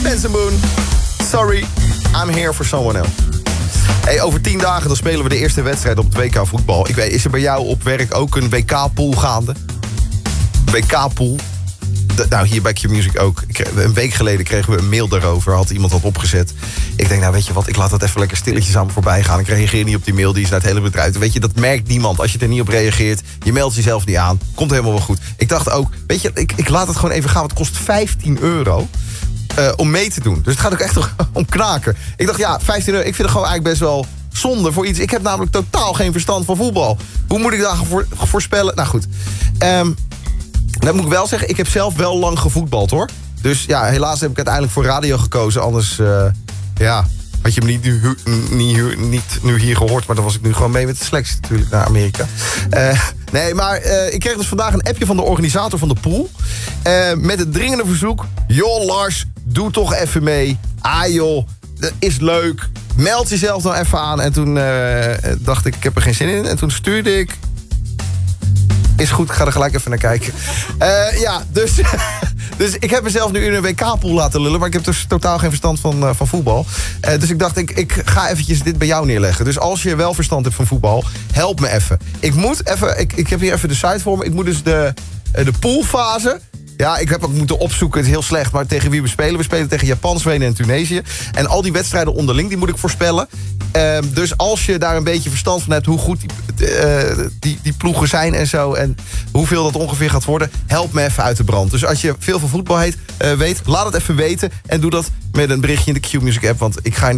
Benson Boone. Sorry, I'm here for someone else. Hey, over 10 dagen dan spelen we de eerste wedstrijd op het WK voetbal. Ik weet, is er bij jou op werk ook een WK-pool gaande? WK-pool? Nou, hier bij Q-Music ook. Een week geleden kregen we een mail daarover. Had iemand dat opgezet. Ik denk, nou weet je wat, ik laat dat even lekker stilletjes aan me voorbij gaan. Ik reageer niet op die mail, die is naar het hele bedrijf. Weet je, dat merkt niemand. Als je er niet op reageert, je meldt jezelf niet aan. Komt helemaal wel goed. Ik dacht ook, weet je, ik laat het gewoon even gaan. Het kost €15 om mee te doen. Dus het gaat ook echt om knaken. Ik dacht, ja, €15, ik vind het gewoon eigenlijk best wel zonde voor iets. Ik heb namelijk totaal geen verstand van voetbal. Hoe moet ik daar voorspellen? Nou goed. Dat moet ik wel zeggen, ik heb zelf wel lang gevoetbald, hoor. Dus ja, helaas heb ik uiteindelijk voor radio gekozen. Anders, had je me niet nu hier gehoord. Maar dan was ik nu gewoon mee met de selectie natuurlijk naar Amerika. Nee, maar ik kreeg dus vandaag een appje van de organisator van de pool. Met het dringende verzoek. Joh, Lars, doe toch even mee. Ah joh, dat is leuk. Meld jezelf dan even aan. En toen dacht ik heb er geen zin in. En toen stuurde ik... Is goed, ik ga er gelijk even naar kijken. Dus ik heb mezelf nu in een WK-pool laten lullen. Maar ik heb dus totaal geen verstand van voetbal. Dus ik dacht, ik ga eventjes dit bij jou neerleggen. Dus als je wel verstand hebt van voetbal, help me even. Ik heb hier even de site voor me. Ik moet dus de poolfase... Ja, ik heb ook moeten opzoeken, het is heel slecht, maar tegen wie we spelen. We spelen tegen Japan, Zweden en Tunesië. En al die wedstrijden onderling, die moet ik voorspellen. Dus als je daar een beetje verstand van hebt, hoe goed die ploegen zijn en zo... en hoeveel dat ongeveer gaat worden, help me even uit de brand. Dus als je veel van voetbal weet, laat het even weten. En doe dat met een berichtje in de Q-Music app, want ik ga